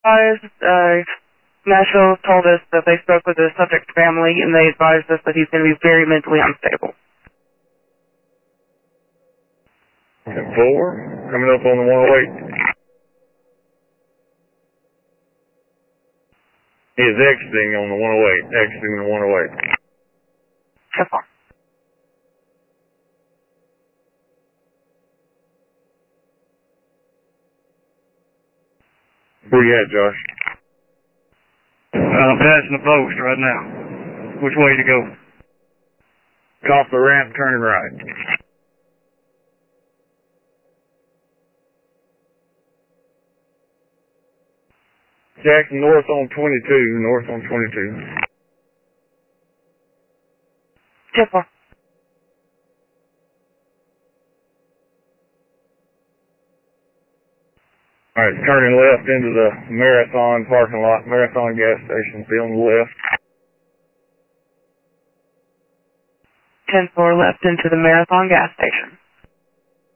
advised, Nashville told us that they spoke with the subject's family and they advised us that he's going to be very mentally unstable. 10-4, coming up on the 108. He is exiting on the 108, exiting the 108. 10-4. Where you at, Josh? I'm passing the post right now. Which way to go? Off the ramp, turning right. Jackson, north on 22, north on 22. 10-4. All right, turning left into the Marathon parking lot, Marathon gas station, be on the left. 10-4 left into the Marathon gas station.